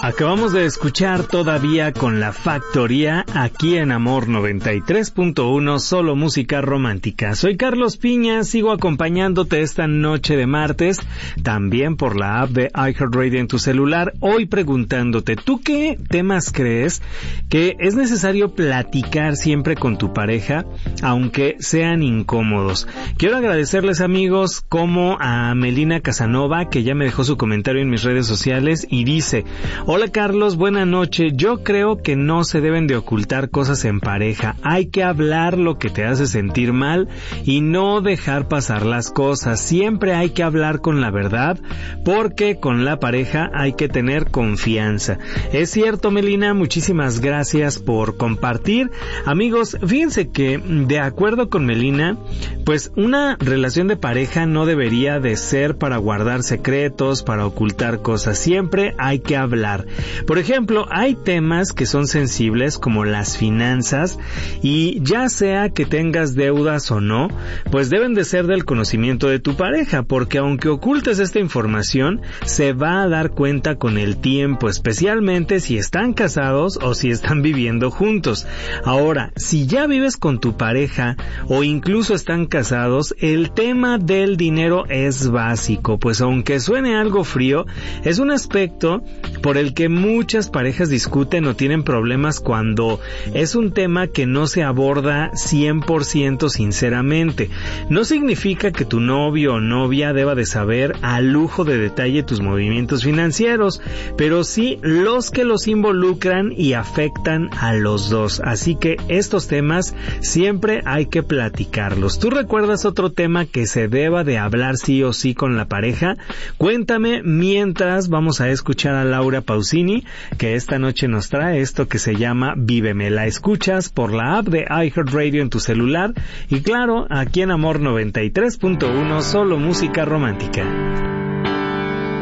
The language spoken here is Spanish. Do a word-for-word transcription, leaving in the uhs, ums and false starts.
Acabamos de escuchar Todavía con La Factoría aquí en Amor noventa y tres punto uno, solo música romántica. Soy Carlos Piña, sigo acompañándote esta noche de martes, también por la app de iHeartRadio en tu celular, hoy preguntándote, ¿tú qué temas crees que es necesario platicar siempre con tu pareja, aunque sean incómodos? Quiero agradecerles, amigos, como a Melina Casanova, que ya me dejó su comentario en mis redes sociales y dice: hola Carlos, buena noche. Yo creo que no se deben de ocultar cosas en pareja. Hay que hablar lo que te hace sentir mal y no dejar pasar las cosas. Siempre hay que hablar con la verdad, porque con la pareja hay que tener confianza. Es cierto, Melina, muchísimas gracias por compartir. Amigos, fíjense que de acuerdo con Melina, pues una relación de pareja no debería de ser para guardar secretos, para ocultar cosas. Siempre hay que hablar. Por ejemplo, hay temas que son sensibles como las finanzas y ya sea que tengas deudas o no, pues deben de ser del conocimiento de tu pareja, porque aunque ocultes esta información, se va a dar cuenta con el tiempo, especialmente si están casados o si están viviendo juntos. Ahora, si ya vives con tu pareja o incluso están casados, el tema del dinero es básico, pues aunque suene algo frío, es un aspecto por el que muchas parejas discuten o tienen problemas cuando es un tema que no se aborda cien por ciento sinceramente. No significa que tu novio o novia deba de saber a lujo de detalle tus movimientos financieros, pero sí los que los involucran y afectan a los dos. Así que estos temas siempre hay que platicarlos. ¿Tú recuerdas otro tema que se deba de hablar sí o sí con la pareja? Cuéntame mientras vamos a escuchar a Laura Pausini, que esta noche nos trae esto que se llama Víveme. La escuchas por la app de iHeartRadio en tu celular y claro, aquí en Amor noventa y tres punto uno, solo música romántica.